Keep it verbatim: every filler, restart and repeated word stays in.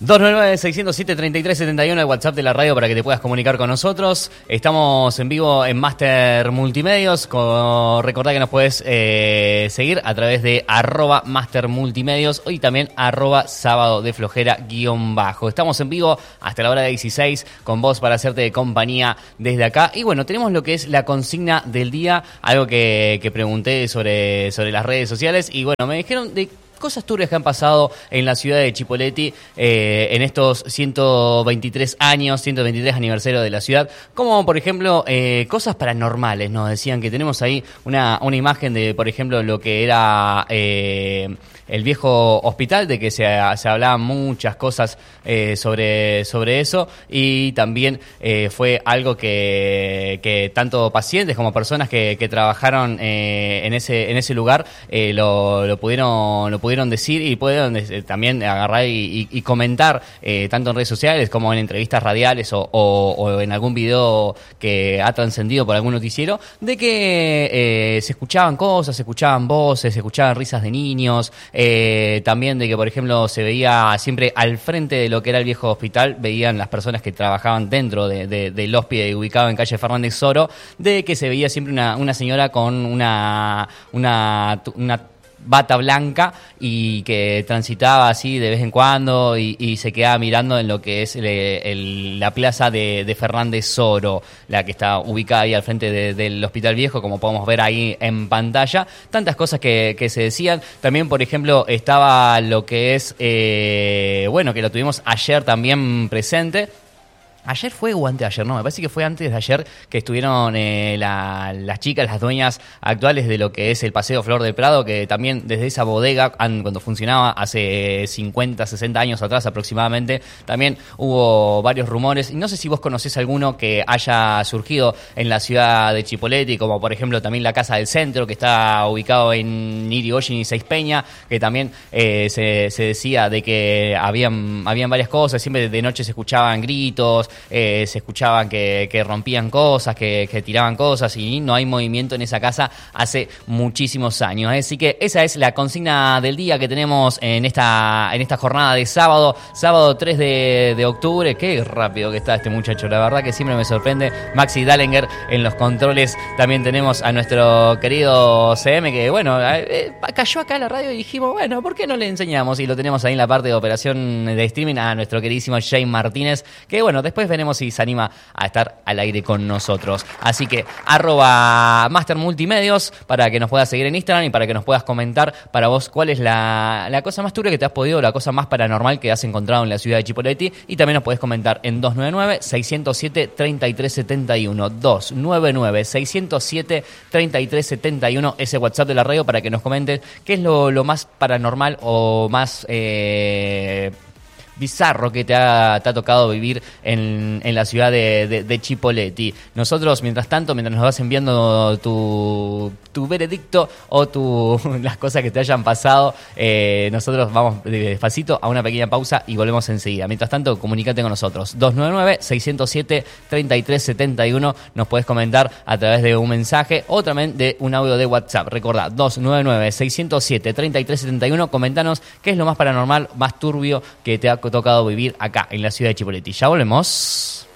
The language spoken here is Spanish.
dos nueve nueve, seis cero siete, tres tres siete uno, el WhatsApp de la radio para que te puedas comunicar con nosotros. Estamos en vivo en Master Multimedios. Con, recordá que nos puedes eh, seguir a través de arroba Master Multimedios y también arroba sábado de flojera guión bajo. Estamos en vivo hasta la hora de dieciséis con vos para hacerte compañía desde acá. Y bueno, tenemos lo que es la consigna del día, algo que, que pregunté sobre, sobre las redes sociales. Y bueno, me dijeron de cosas turbias que han pasado en la ciudad de Chipoleti eh, en estos ciento veintitrés años, ciento veintitrés aniversario de la ciudad, como por ejemplo eh, cosas paranormales. Nos decían que tenemos ahí una, una imagen de, por ejemplo, lo que era eh, el viejo hospital, de que se, se hablaban muchas cosas eh, sobre, sobre eso, y también eh, fue algo que, que tanto pacientes como personas que, que trabajaron eh, en ese en ese lugar eh, lo, lo pudieron lo pudieron decir y pueden eh, también agarrar y, y, y comentar eh, tanto en redes sociales como en entrevistas radiales o, o, o en algún video que ha trascendido por algún noticiero, de que eh, se escuchaban cosas, se escuchaban voces, se escuchaban risas de niños, eh, también de que por ejemplo se veía siempre al frente de lo que era el viejo hospital, veían las personas que trabajaban dentro de, de, del hospital ubicado en calle Fernández Soro, de que se veía siempre una, una señora con una una, una bata blanca y que transitaba así de vez en cuando y, y se quedaba mirando en lo que es el, el, la plaza de, de Fernández Soro, la que está ubicada ahí al frente de, del Hospital Viejo, como podemos ver ahí en pantalla. Tantas cosas que, que se decían. También, por ejemplo, estaba lo que es, eh, bueno, que lo tuvimos ayer también presente. ¿Ayer fue o antes de ayer? No, me parece que fue antes de ayer que estuvieron eh, la, las chicas, las dueñas actuales de lo que es el Paseo Flor del Prado, que también desde esa bodega, cuando funcionaba hace cincuenta, sesenta años atrás aproximadamente, también hubo varios rumores. Y no sé si vos conocés alguno que haya surgido en la ciudad de Chipoleti, como por ejemplo también la Casa del Centro, que está ubicado en Irigoyen y Seis Peña, que también eh, se, se decía de que habían, habían varias cosas, siempre de noche se escuchaban gritos, Eh, se escuchaban que, que rompían cosas, que, que tiraban cosas, y no hay movimiento en esa casa hace muchísimos años. Así que esa es la consigna del día que tenemos en esta en esta jornada de sábado, sábado tres de, de octubre. Qué rápido que está este muchacho, la verdad que siempre me sorprende. Maxi Dallinger en los controles. También tenemos a nuestro querido C M, que bueno, eh, cayó acá a la radio y dijimos, bueno, ¿por qué no le enseñamos? Y lo tenemos ahí en la parte de operación de streaming a nuestro queridísimo Jay Martínez, que bueno, después veremos si se anima a estar al aire con nosotros. Así que arroba Master Multimedios para que nos puedas seguir en Instagram y para que nos puedas comentar para vos cuál es la, la cosa más turbia que te has podido, la cosa más paranormal que has encontrado en la ciudad de Chipoleti. Y también nos podés comentar en dos nueve nueve, seis cero siete, tres tres siete uno, dos nueve nueve, seis cero siete, tres tres siete uno, ese WhatsApp de la radio para que nos comentes qué es lo, lo más paranormal o más Eh, bizarro que te ha, te ha tocado vivir en, en la ciudad de, de, de Chipoleti. Nosotros, mientras tanto, mientras nos vas enviando tu, tu veredicto o tu, las cosas que te hayan pasado, eh, nosotros vamos despacito a una pequeña pausa y volvemos enseguida. Mientras tanto, comunícate con nosotros. dos nueve nueve, seis cero siete, tres tres siete uno. Nos puedes comentar a través de un mensaje o también de un audio de WhatsApp. Recordá, dos nueve nueve, seis cero siete, tres tres siete uno. Comentanos qué es lo más paranormal, más turbio que te ha tocado vivir acá en la ciudad de Chipoleti. Ya volvemos.